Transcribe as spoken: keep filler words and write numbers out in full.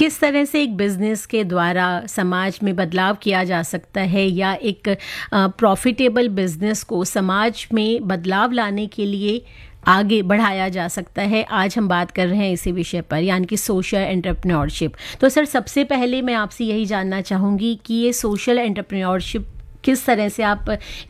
किस तरह से एक बिजनेस के द्वारा समाज में बदलाव किया जा सकता है या एक प्रॉफिटेबल बिजनेस को समाज में बदलाव लाने के लिए आगे बढ़ाया जा सकता है, आज हम बात कर रहे हैं इसी विषय पर, यानी कि सोशल एंटरप्रेन्योरशिप। तो सर, सबसे पहले मैं आपसे यही जानना चाहूँगी कि ये सोशल एंटरप्रेन्योरशिप किस तरह से आप